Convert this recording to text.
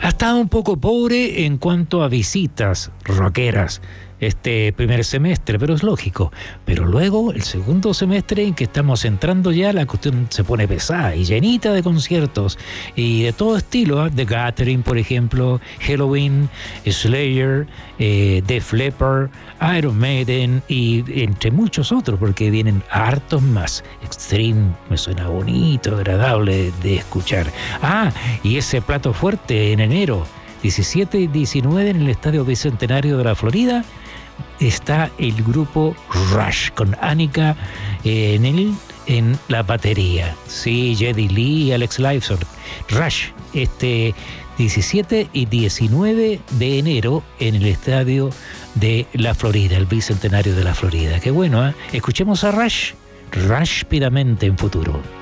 estado un poco pobre en cuanto a visitas rockeras este primer semestre, pero es lógico. Pero luego, el segundo semestre en que estamos entrando ya, la cuestión se pone pesada y llenita de conciertos y de todo estilo, ¿eh? The Gathering, por ejemplo, Halloween, Slayer, Def Leppard, Iron Maiden y entre muchos otros, porque vienen hartos más. Extreme me suena bonito, agradable de escuchar. Y ese plato fuerte en enero, 17 y 19 en el Estadio Bicentenario de la Florida, está el grupo Rush con Annika en la batería. Sí, Geddy Lee y Alex Lifeson. Rush, 17 y 19 de enero en el Estadio de la Florida, el Bicentenario de la Florida. Qué bueno, ¿eh? Escuchemos a Rush rápidamente en Futuro.